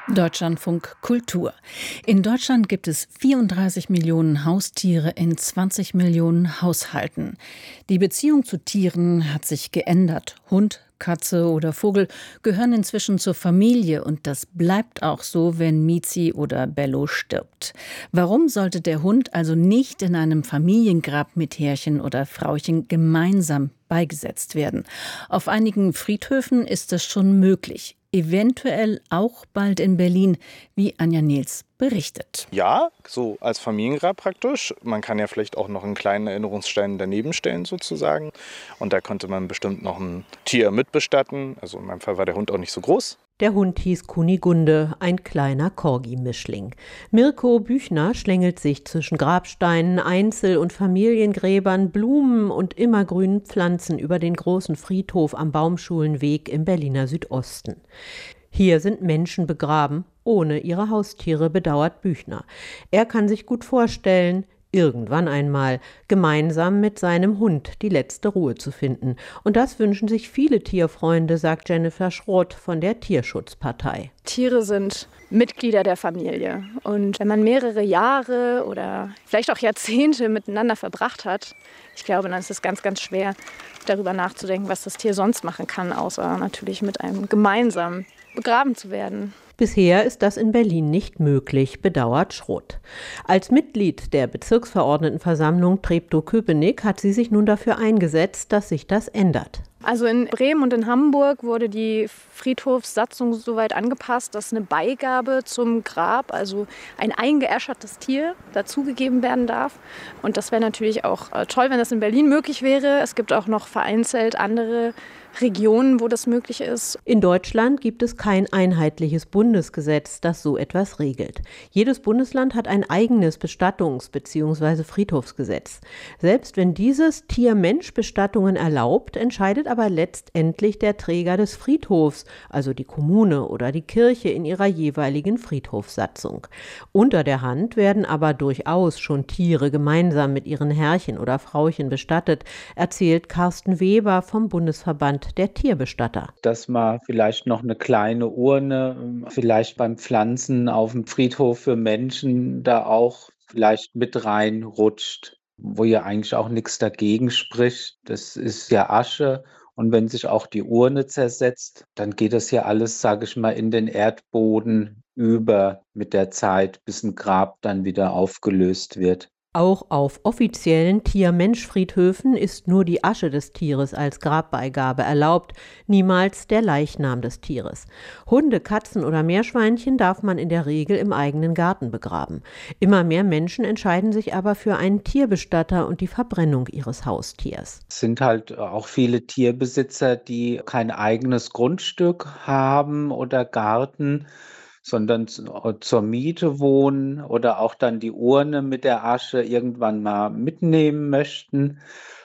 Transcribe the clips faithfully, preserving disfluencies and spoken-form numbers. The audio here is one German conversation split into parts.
Deutschlandfunk Kultur. In Deutschland gibt es vierunddreißig Millionen Haustiere in zwanzig Millionen Haushalten. Die Beziehung zu Tieren hat sich geändert. Hund, Katze oder Vogel gehören inzwischen zur Familie und das bleibt auch so, wenn Mizi oder Bello stirbt. Warum sollte der Hund also nicht in einem Familiengrab mit Herrchen oder Frauchen gemeinsam beigesetzt werden? Auf einigen Friedhöfen ist das schon möglich. Eventuell auch bald in Berlin, wie Anja Nils berichtet. Ja, so als Familiengrab praktisch. Man kann ja vielleicht auch noch einen kleinen Erinnerungsstein daneben stellen sozusagen. Und da konnte man bestimmt noch ein Tier mitbestatten. Also in meinem Fall war der Hund auch nicht so groß. Der Hund hieß Kunigunde, ein kleiner Corgi-Mischling. Mirko Büchner schlängelt sich zwischen Grabsteinen, Einzel- und Familiengräbern, Blumen und immergrünen Pflanzen über den großen Friedhof am Baumschulenweg im Berliner Südosten. Hier sind Menschen begraben, ohne ihre Haustiere, bedauert Büchner. Er kann sich gut vorstellen, irgendwann einmal gemeinsam mit seinem Hund die letzte Ruhe zu finden. Und das wünschen sich viele Tierfreunde, sagt Jennifer Schroth von der Tierschutzpartei. Tiere sind Mitglieder der Familie. Und wenn man mehrere Jahre oder vielleicht auch Jahrzehnte miteinander verbracht hat, ich glaube, dann ist es ganz, ganz schwer, darüber nachzudenken, was das Tier sonst machen kann, außer natürlich mit einem gemeinsam begraben zu werden. Bisher ist das in Berlin nicht möglich, bedauert Schroth. Als Mitglied der Bezirksverordnetenversammlung Treptow-Köpenick hat sie sich nun dafür eingesetzt, dass sich das ändert. Also in Bremen und in Hamburg wurde die Friedhofssatzung so weit angepasst, dass eine Beigabe zum Grab, also ein eingeäschertes Tier, dazugegeben werden darf. Und das wäre natürlich auch toll, wenn das in Berlin möglich wäre. Es gibt auch noch vereinzelt andere Regionen, wo das möglich ist. In Deutschland gibt es kein einheitliches Bundesgesetz, das so etwas regelt. Jedes Bundesland hat ein eigenes Bestattungs- bzw. Friedhofsgesetz. Selbst wenn dieses Tier-Mensch-Bestattungen erlaubt, entscheidet aber letztendlich der Träger des Friedhofs, also die Kommune oder die Kirche in ihrer jeweiligen Friedhofssatzung. Unter der Hand werden aber durchaus schon Tiere gemeinsam mit ihren Herrchen oder Frauchen bestattet, erzählt Carsten Weber vom Bundesverband der Tierbestatter. Dass man vielleicht noch eine kleine Urne, vielleicht beim Pflanzen auf dem Friedhof für Menschen da auch vielleicht mit reinrutscht, wo ja eigentlich auch nichts dagegen spricht. Das ist ja Asche. Und wenn sich auch die Urne zersetzt, dann geht das ja alles, sage ich mal, in den Erdboden über mit der Zeit, bis ein Grab dann wieder aufgelöst wird. Auch auf offiziellen Tier-Mensch-Friedhöfen ist nur die Asche des Tieres als Grabbeigabe erlaubt, niemals der Leichnam des Tieres. Hunde, Katzen oder Meerschweinchen darf man in der Regel im eigenen Garten begraben. Immer mehr Menschen entscheiden sich aber für einen Tierbestatter und die Verbrennung ihres Haustiers. Es sind halt auch viele Tierbesitzer, die kein eigenes Grundstück haben oder Garten, sondern zur Miete wohnen oder auch dann die Urne mit der Asche irgendwann mal mitnehmen möchten.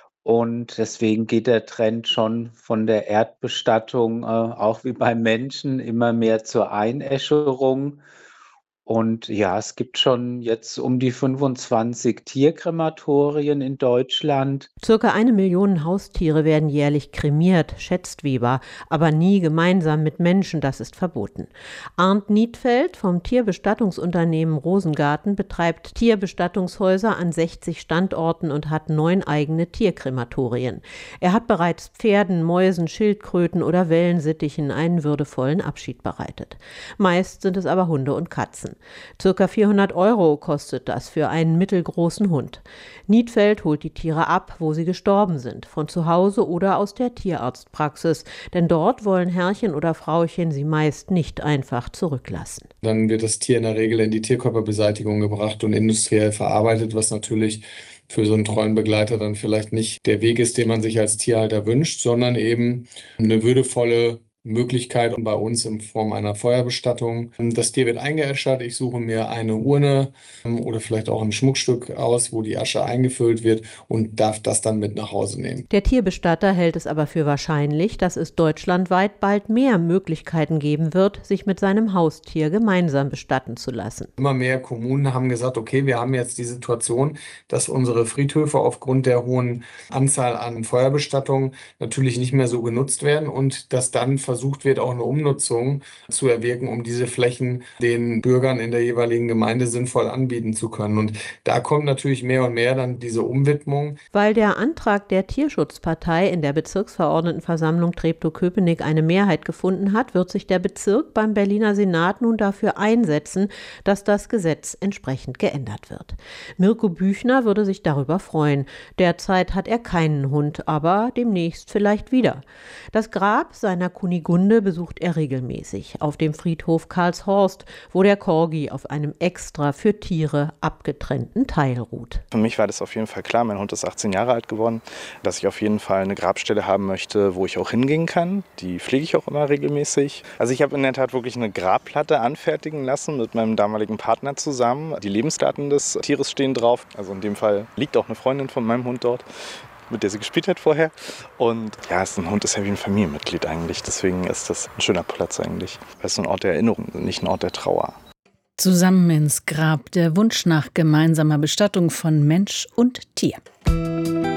Und deswegen geht der Trend schon von der Erdbestattung, äh, auch wie beim Menschen, immer mehr zur Einäscherung. Und ja, es gibt schon jetzt um die fünfundzwanzig Tierkrematorien in Deutschland. Circa eine Million Haustiere werden jährlich kremiert, schätzt Weber, aber nie gemeinsam mit Menschen, das ist verboten. Arndt Niedfeld vom Tierbestattungsunternehmen Rosengarten betreibt Tierbestattungshäuser an sechzig Standorten und hat neun eigene Tierkrematorien. Er hat bereits Pferden, Mäusen, Schildkröten oder Wellensittichen einen würdevollen Abschied bereitet. Meist sind es aber Hunde und Katzen. Circa vierhundert Euro kostet das für einen mittelgroßen Hund. Niedfeld holt die Tiere ab, wo sie gestorben sind, von zu Hause oder aus der Tierarztpraxis, denn dort wollen Herrchen oder Frauchen sie meist nicht einfach zurücklassen. Dann wird das Tier in der Regel in die Tierkörperbeseitigung gebracht und industriell verarbeitet, was natürlich für so einen treuen Begleiter dann vielleicht nicht der Weg ist, den man sich als Tierhalter wünscht, sondern eben eine würdevolle Möglichkeit bei uns in Form einer Feuerbestattung. Das Tier wird eingeäschert, ich suche mir eine Urne oder vielleicht auch ein Schmuckstück aus, wo die Asche eingefüllt wird und darf das dann mit nach Hause nehmen. Der Tierbestatter hält es aber für wahrscheinlich, dass es deutschlandweit bald mehr Möglichkeiten geben wird, sich mit seinem Haustier gemeinsam bestatten zu lassen. Immer mehr Kommunen haben gesagt, okay, wir haben jetzt die Situation, dass unsere Friedhöfe aufgrund der hohen Anzahl an Feuerbestattungen natürlich nicht mehr so genutzt werden und dass dann versucht wird, auch eine Umnutzung zu erwirken, um diese Flächen den Bürgern in der jeweiligen Gemeinde sinnvoll anbieten zu können. Und da kommt natürlich mehr und mehr dann diese Umwidmung. Weil der Antrag der Tierschutzpartei in der Bezirksverordnetenversammlung Treptow-Köpenick eine Mehrheit gefunden hat, wird sich der Bezirk beim Berliner Senat nun dafür einsetzen, dass das Gesetz entsprechend geändert wird. Mirko Büchner würde sich darüber freuen. Derzeit hat er keinen Hund, aber demnächst vielleicht wieder. Das Grab seiner Kunigunde besucht er regelmäßig auf dem Friedhof Karlshorst, wo der Corgi auf einem extra für Tiere abgetrennten Teil ruht. Für mich war das auf jeden Fall klar, mein Hund ist achtzehn Jahre alt geworden, dass ich auf jeden Fall eine Grabstelle haben möchte, wo ich auch hingehen kann. Die pflege ich auch immer regelmäßig. Also ich habe in der Tat wirklich eine Grabplatte anfertigen lassen mit meinem damaligen Partner zusammen. Die Lebensdaten des Tieres stehen drauf. Also in dem Fall liegt auch eine Freundin von meinem Hund dort, mit der sie gespielt hat vorher. Und ja, ein Hund ist ja wie ein Familienmitglied eigentlich. Deswegen ist das ein schöner Platz eigentlich. Es ist ein Ort der Erinnerung, nicht ein Ort der Trauer. Zusammen ins Grab, der Wunsch nach gemeinsamer Bestattung von Mensch und Tier.